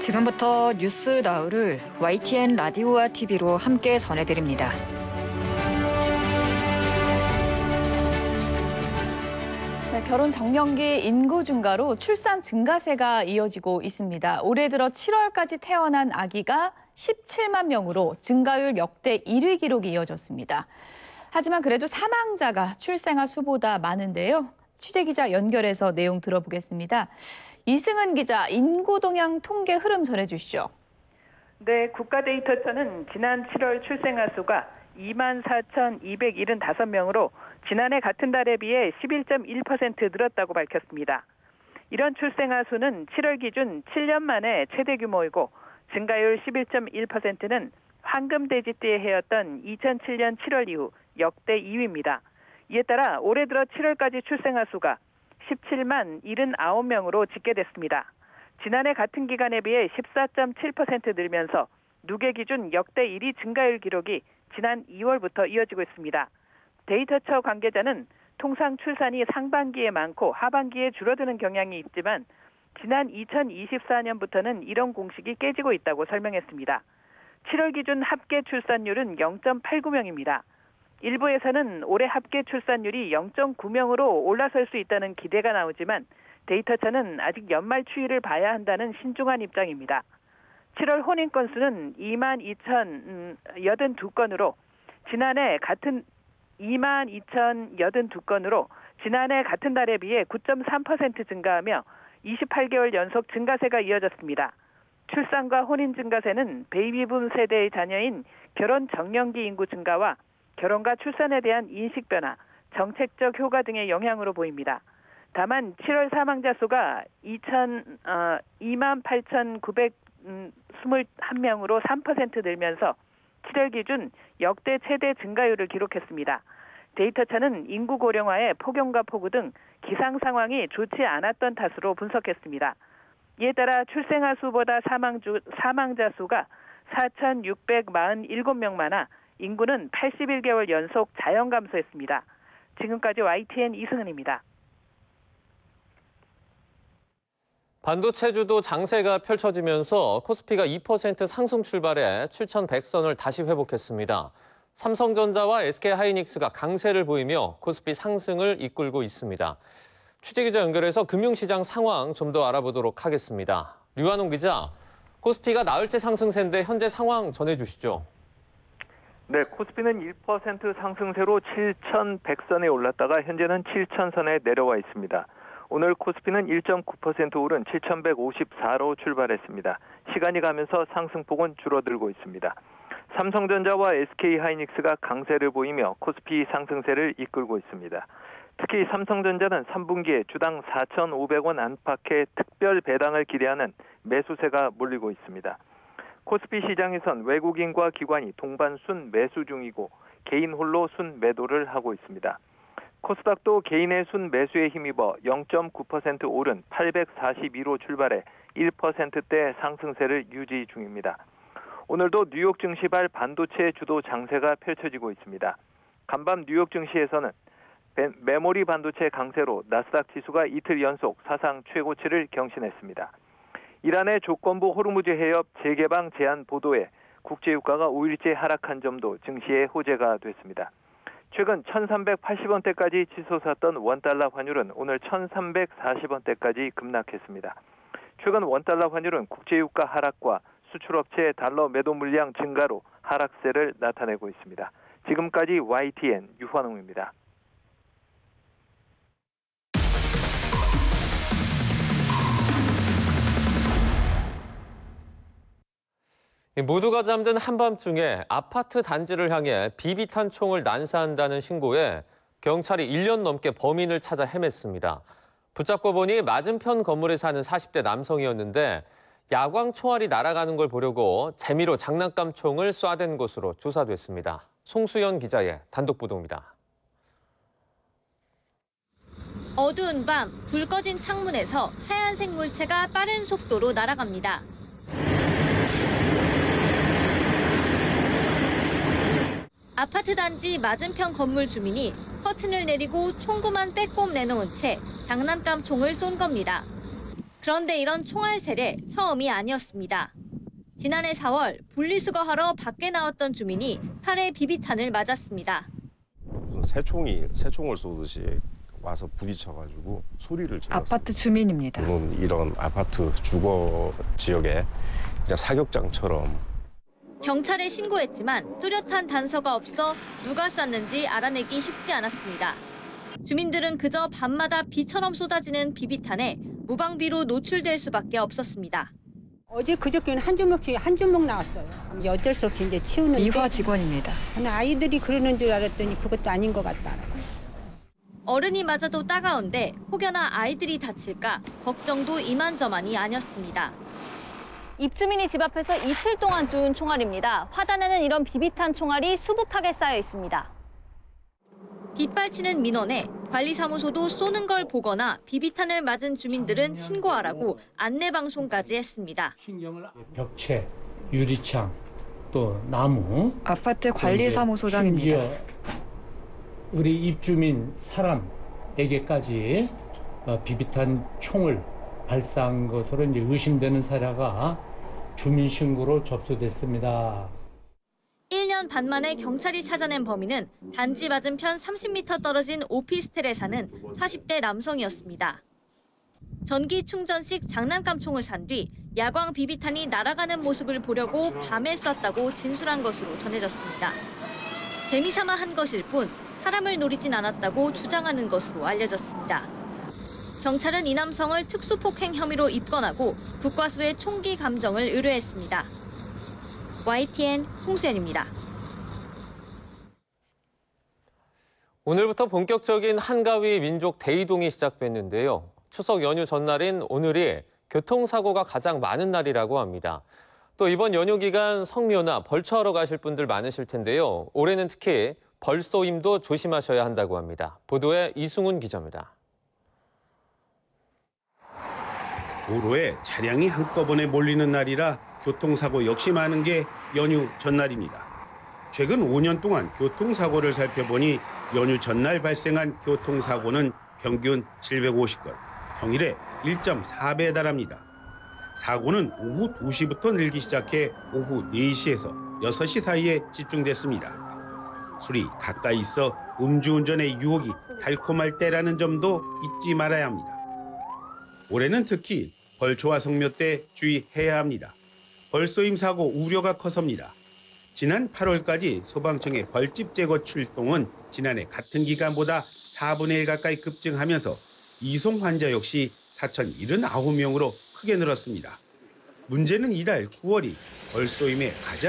지금부터 뉴스 나우를 YTN 라디오와 TV로 함께 전해드립니다. 결혼 정년기 인구 증가로 출산 증가세가 이어지고 있습니다. 올해 들어 7월까지 태어난 아기가 17만 명으로 증가율 역대 1위 기록이 이어졌습니다. 하지만 그래도 사망자가 출생아 수보다 많은데요. 취재기자 연결해서 내용 들어보겠습니다. 이승은 기자, 인구 동향 통계 흐름 전해주시죠. 네, 국가데이터처는 지난 7월 출생아 수가 24,275명으로 지난해 같은 달에 비해 11.1% 늘었다고 밝혔습니다. 이런 출생아 수는 7월 기준 7년 만에 최대 규모이고 증가율 11.1%는 황금돼지띠의 해였던 2007년 7월 이후 역대 2위입니다. 이에 따라 올해 들어 7월까지 출생아 수가 17만 79명으로 집계됐습니다. 지난해 같은 기간에 비해 14.7% 늘면서 누계 기준 역대 1위 증가율 기록이 지난 2월부터 이어지고 있습니다. 데이터처 관계자는 통상 출산이 상반기에 많고 하반기에 줄어드는 경향이 있지만 지난 2024년부터는 이런 공식이 깨지고 있다고 설명했습니다. 7월 기준 합계 출산율은 0.89명입니다. 일부에서는 올해 합계 출산율이 0.9명으로 올라설 수 있다는 기대가 나오지만 데이터처는 아직 연말 추이를 봐야 한다는 신중한 입장입니다. 7월 혼인 건수는 22,082건으로 지난해 같은 달에 비해 9.3% 증가하며 28개월 연속 증가세가 이어졌습니다. 출산과 혼인 증가세는 베이비붐 세대의 자녀인 결혼 정년기 인구 증가와 결혼과 출산에 대한 인식 변화, 정책적 효과 등의 영향으로 보입니다. 다만 7월 사망자 수가 28,921명으로 3% 늘면서 7월 기준 역대 최대 증가율을 기록했습니다. 데이터처는 인구 고령화에 폭염과 폭우 등 기상 상황이 좋지 않았던 탓으로 분석했습니다. 이에 따라 출생아 수보다 사망자 수가 4,647명 많아 인구는 81개월 연속 자연 감소했습니다. 지금까지 YTN 이승은입니다. 반도체주도 장세가 펼쳐지면서 코스피가 2% 상승 출발해 7,100선을 다시 회복했습니다. 삼성전자와 SK하이닉스가 강세를 보이며 코스피 상승을 이끌고 있습니다. 취재기자 연결해서 금융시장 상황 좀 더 알아보도록 하겠습니다. 류한홍 기자, 코스피가 나흘째 상승세인데 현재 상황 전해주시죠. 네, 코스피는 1% 상승세로 7,100선에 올랐다가 현재는 7,000선에 내려와 있습니다. 오늘 코스피는 1.9% 오른 7,154로 출발했습니다. 시간이 가면서 상승폭은 줄어들고 있습니다. 삼성전자와 SK하이닉스가 강세를 보이며 코스피 상승세를 이끌고 있습니다. 특히 삼성전자는 3분기에 주당 4,500원 안팎의 특별 배당을 기대하는 매수세가 몰리고 있습니다. 코스피 시장에선 외국인과 기관이 동반 순 매수 중이고 개인 홀로 순 매도를 하고 있습니다. 코스닥도 개인의 순 매수에 힘입어 0.9% 오른 842로 출발해 1%대 상승세를 유지 중입니다. 오늘도 뉴욕 증시발 반도체 주도 장세가 펼쳐지고 있습니다. 간밤 뉴욕 증시에서는 메모리 반도체 강세로 나스닥 지수가 이틀 연속 사상 최고치를 경신했습니다. 이란의 조건부 호르무즈 해협 재개방 제한 보도에 국제유가가 5일째 하락한 점도 증시의 호재가 됐습니다. 최근 1,380원대까지 치솟았던 원달러 환율은 오늘 1,340원대까지 급락했습니다. 최근 원달러 환율은 국제유가 하락과 수출업체 달러 매도 물량 증가로 하락세를 나타내고 있습니다. 지금까지 YTN 유환홍입니다. 모두가 잠든 한밤중에 아파트 단지를 향해 비비탄 총을 난사한다는 신고에 경찰이 1년 넘게 범인을 찾아 헤맸습니다. 붙잡고 보니 맞은편 건물에 사는 40대 남성이었는데 야광 총알이 날아가는 걸 보려고 재미로 장난감 총을 쏴댄 것으로 조사됐습니다. 송수연 기자의 단독 보도입니다. 어두운 밤, 불 꺼진 창문에서 하얀색 물체가 빠른 속도로 날아갑니다. 아파트 단지 맞은편 건물 주민이 커튼을 내리고 총구만 빼꼼 내놓은 채 장난감 총을 쏜 겁니다. 그런데 이런 총알 세례 처음이 아니었습니다. 지난해 4월 분리수거하러 밖에 나왔던 주민이 팔에 비비탄을 맞았습니다. 무슨 새총을 쏘듯이 와서 부딪혀가지고 소리를 질렀습니다. 아파트 주민입니다. 이런 아파트 주거 지역에 그냥 사격장처럼. 경찰에 신고했지만 뚜렷한 단서가 없어 누가 쐈는지 알아내기 쉽지 않았습니다. 주민들은 그저 밤마다 비처럼 쏟아지는 비비탄에 무방비로 노출될 수밖에 없었습니다. 어제 그저께는 한 주먹 나왔어요. 이제 어쩔 수 없이 이제 치우는데. 미화 직원입니다. 아이들이 그러는 줄 알았더니 그것도 아닌 것 같다. 어른이 맞아도 따가운데 혹여나 아이들이 다칠까 걱정도 이만저만이 아니었습니다. 입주민이 집 앞에서 이틀 동안 주운 총알입니다. 화단에는 이런 비비탄 총알이 수북하게 쌓여 있습니다. 빗발치는 민원에 관리사무소도 쏘는 걸 보거나 비비탄을 맞은 주민들은 신고하라고 안내방송까지 했습니다. 벽체, 유리창, 또 나무. 아파트 관리사무소장입니다. 심지어 우리 입주민 사람에게까지 비비탄 총을 발사한 것으로 이제 의심되는 사례가 주민 신고로 접수됐습니다. 1년 반 만에 경찰이 찾아낸 범인은 단지 맞은편 30m 떨어진 오피스텔에 사는 40대 남성이었습니다. 전기 충전식 장난감 총을 산 뒤 야광 비비탄이 날아가는 모습을 보려고 밤에 쐈다고 진술한 것으로 전해졌습니다. 재미삼아 한 것일 뿐 사람을 노리진 않았다고 주장하는 것으로 알려졌습니다. 경찰은 이 남성을 특수폭행 혐의로 입건하고 국과수에 총기 감정을 의뢰했습니다. YTN 송수연입니다. 오늘부터 본격적인 한가위 민족 대이동이 시작됐는데요. 추석 연휴 전날인 오늘이 교통사고가 가장 많은 날이라고 합니다. 또 이번 연휴 기간 성묘나 벌초하러 가실 분들 많으실 텐데요. 올해는 특히 벌쏘임도 조심하셔야 한다고 합니다. 보도에 이승훈 기자입니다. 도로에 차량이 한꺼번에 몰리는 날이라 교통사고 역시 많은 게 연휴 전날입니다. 최근 5년 동안 교통사고를 살펴보니 연휴 전날 발생한 교통사고는 평균 750건, 평일에 1.4배에 달합니다. 사고는 오후 2시부터 늘기 시작해 오후 4시에서 6시 사이에 집중됐습니다. 술이 가까이 있어 음주운전의 유혹이 달콤할 때라는 점도 잊지 말아야 합니다. 올해는 특히 벌초와 성묘 때 주의해야 합니다. 벌쏘임 사고 우려가 커섭니다. 지난 8월까지 소방청의 벌집 제거 출동은 지난해 같은 기간보다 4분의 1 가까이 급증하면서 이송 환자 역시 4,079명으로 크게 늘었습니다. 문제는 이달 9월이 벌쏘임의 가장